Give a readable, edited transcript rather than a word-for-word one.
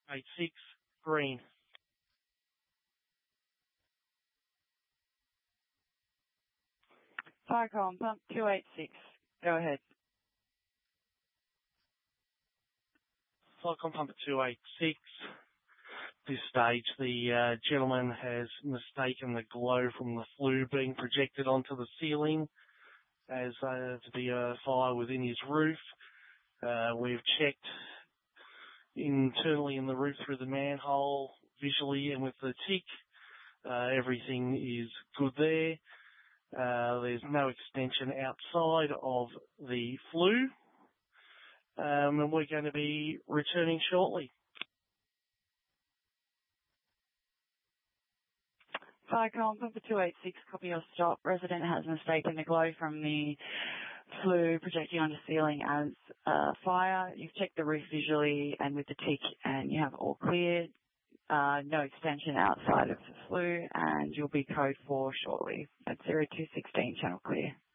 86, green. Fire column pump 286, go ahead. Fire column pump 286. This stage, the gentleman has mistaken the glow from the flue being projected onto the ceiling as to be a fire within his roof. We've checked internally in the roof through the manhole, visually and with the tick. Everything is good there. There's no extension outside of the flue. And we're going to be returning shortly. Fire column pump 286, copy your stop. Resident has mistaken the glow from the flue projecting onto ceiling as fire. You've checked the roof visually and with the tick, and you have all clear. No extension outside of the flue, and you'll be code 4 shortly at 0216 channel clear.